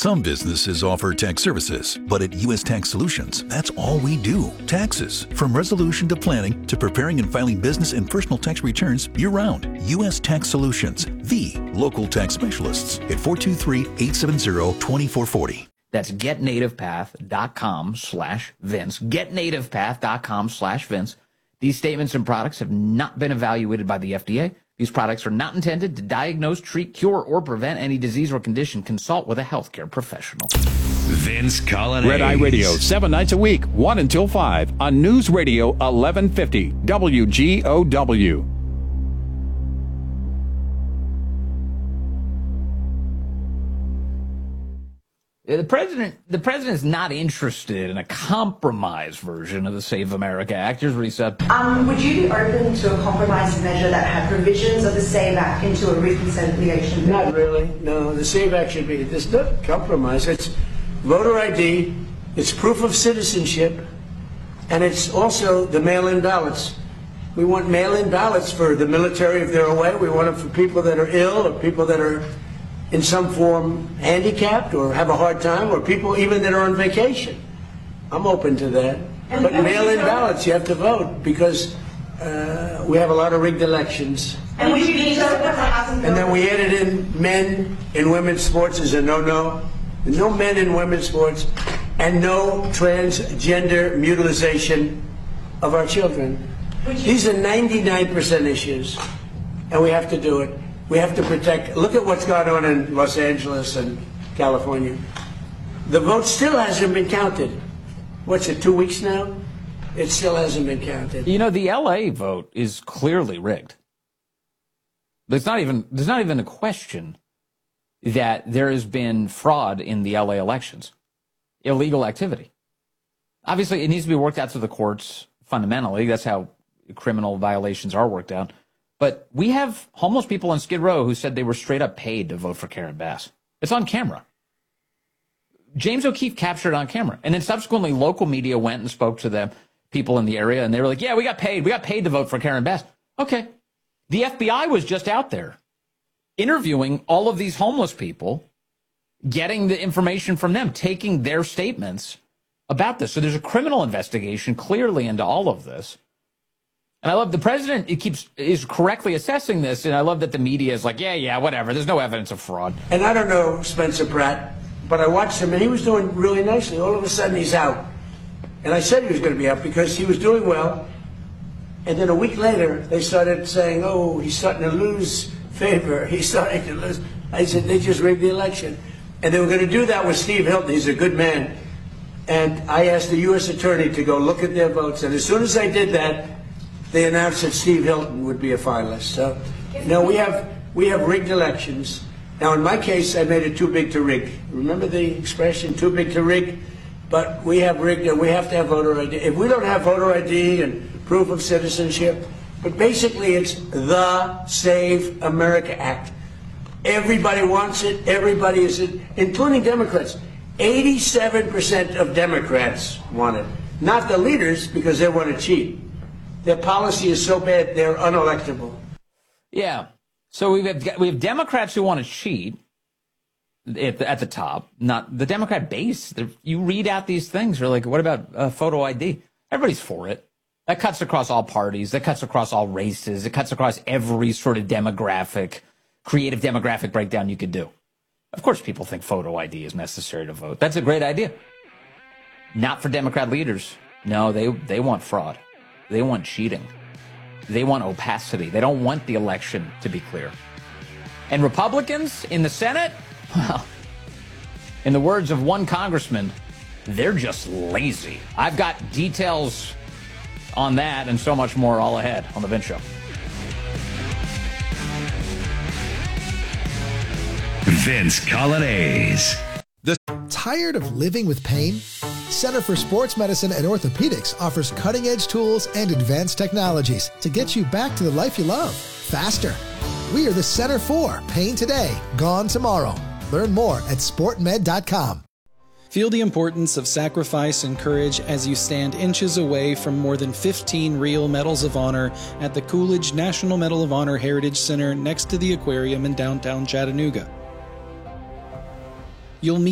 Some businesses offer tax services, but at U.S. Tax Solutions, that's all we do. Taxes. From resolution to planning to preparing and filing business and personal tax returns year-round. U.S. Tax Solutions, the local tax specialists at 423-870-2440. That's getnativepath.com/Vince. Getnativepath.com/Vince. These statements and products have not been evaluated by the FDA. These products are not intended to diagnose, treat, cure, or prevent any disease or condition. Consult with a healthcare professional. Vince Colonnese. Red Eye Radio, 7 nights a week, 1 until 5 on News Radio 1150 WGOW. The president is not interested in a compromise version of the Save America Act. Here's what he said. Would you be open to a compromise measure that had provisions of the Save Act into a reconciliation bill? Not really. No, the Save Act should be. There's no compromise. It's voter ID, it's proof of citizenship, and it's also the mail-in ballots. We want mail-in ballots for the military if they're away. We want them for people that are ill or people that are in some form handicapped or have a hard time, or people even that are on vacation. I'm open to that. But mail-in ballots, you have to vote because we have a lot of rigged elections. And would you be And then we added in men in women's sports as a no-no. No men in women's sports, and no transgender mutilization of our children. These are 99% issues, and we have to do it. We have to protect. Look at what's gone on in Los Angeles and California. The vote still hasn't been counted. What's it, 2 weeks now? It still hasn't been counted. You know, the LA vote is clearly rigged. There's not even a question that there has been fraud in the LA elections. Illegal activity. Obviously, it needs to be worked out through the courts fundamentally. That's how criminal violations are worked out. But we have homeless people on Skid Row who said they were straight up paid to vote for Karen Bass. It's on camera. James O'Keefe captured it on camera. And then subsequently, local media went and spoke to the people in the area, and they were like, yeah, we got paid. We got paid to vote for Karen Bass. Okay. The FBI was just out there interviewing all of these homeless people, getting the information from them, taking their statements about this. So there's a criminal investigation clearly into all of this. And I love the president is correctly assessing this, and I love that the media is like, yeah, whatever. There's no evidence of fraud. And I don't know Spencer Pratt, but I watched him, and he was doing really nicely. All of a sudden, he's out. And I said he was going to be out because he was doing well. And then a week later, they started saying, oh, he's starting to lose favor. He's starting to lose. I said, they just rigged the election. And they were going to do that with Steve Hilton. He's a good man. And I asked the U.S. attorney to go look at their votes. And as soon as I did that, they announced that Steve Hilton would be a finalist. So, we have rigged elections. Now, in my case, I made it too big to rig. Remember the expression, too big to rig? But we have rigged it. We have to have voter ID. If we don't have voter ID and proof of citizenship, but basically it's the Save America Act. Everybody wants it. Everybody is it, including Democrats. 87% of Democrats want it. Not the leaders, because they want to cheat. Their policy is so bad, they're unelectable. Yeah. So we have Democrats who want to cheat at the top, not the Democrat base. You read out these things, you're like, what about photo ID? Everybody's for it. That cuts across all parties. That cuts across all races. It cuts across every sort of creative demographic breakdown you could do. Of course, people think photo ID is necessary to vote. That's a great idea. Not for Democrat leaders. No, they want fraud. They want cheating. They want opacity. They don't want the election to be clear. And Republicans in the Senate, well, in the words of one congressman, they're just lazy. I've got details on that and so much more all ahead on The Vince Show. Vince Colonnese. Tired of living with pain? Center for Sports Medicine and Orthopedics offers cutting-edge tools and advanced technologies to get you back to the life you love, faster. We are the Center for Pain Today, Gone Tomorrow. Learn more at sportmed.com. Feel the importance of sacrifice and courage as you stand inches away from more than 15 real Medals of Honor at the Coolidge National Medal of Honor Heritage Center next to the aquarium in downtown Chattanooga. You'll meet